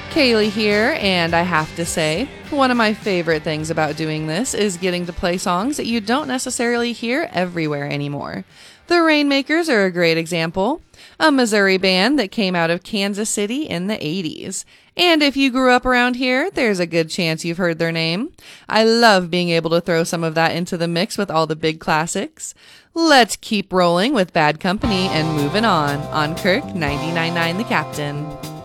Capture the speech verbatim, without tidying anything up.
Kaylee here, and I have to say, one of my favorite things about doing this is getting to play songs that you don't necessarily hear everywhere anymore. The Rainmakers are a great example, a Missouri band that came out of Kansas City in the eighties. And if you grew up around here, there's a good chance you've heard their name. I love being able to throw some of that into the mix with all the big classics. Let's keep rolling with Bad Company and moving on on Kirk ninety-nine point nine The Captain.